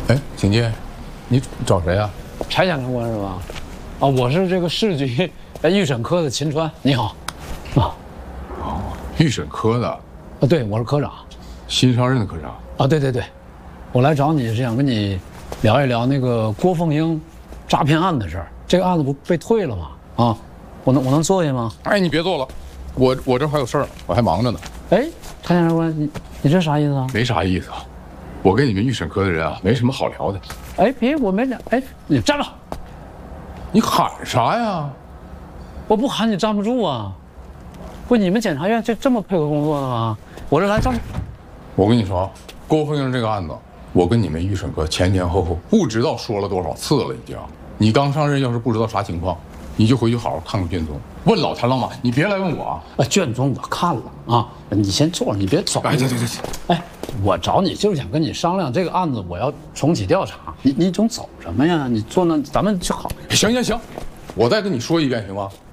哎，请进，你找谁啊？ 柴检察官是吧？啊，我是这个市局预审科的秦川，你好。啊， 哦，预审科的。 啊，对，我是科长。 新上任的科长。 啊，对对对，我来找你是想跟你聊一聊那个郭凤英诈骗案的事儿。这个案子不被退了吗？啊，我能坐下吗？ 哎，你别坐了，我这还有事儿，我还忙着呢。 哎，柴检察官，你这啥意思啊？ 没啥意思啊，我跟你们预审科的人啊，没什么好聊的。 哎，别，我没讲。哎，你站着！ 你喊啥呀？ 我不喊你站不住啊！不，你们检察院这么配合工作的吗？我这来站。 我跟你说，郭凤英这个案子，我跟你们预审科前前后后不知道说了多少次了，已经。你刚上任，要是不知道啥情况，你就回去好好看看卷宗，问老谭老马，你别来问我啊。 卷宗我看了啊，你先坐着，你别走。 哎，对。 哎，我找你就是想跟你商量这个案子，我要重启调查。你总走什么呀？你坐那，咱们就好。 行，我再跟你说一遍行吗？